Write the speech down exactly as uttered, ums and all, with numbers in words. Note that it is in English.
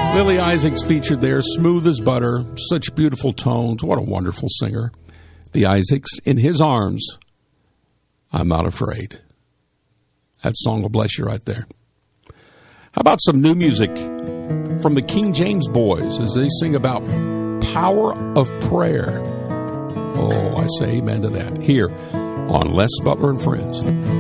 Lily Isaacs featured there, smooth as butter, such beautiful tones. What a wonderful singer. The Isaacs, In His Arms, I'm Not Afraid. That song will bless you right there. How about some new music from the King James Boys as they sing about power of prayer? Oh, I say amen to that. Here on Les Butler and Friends.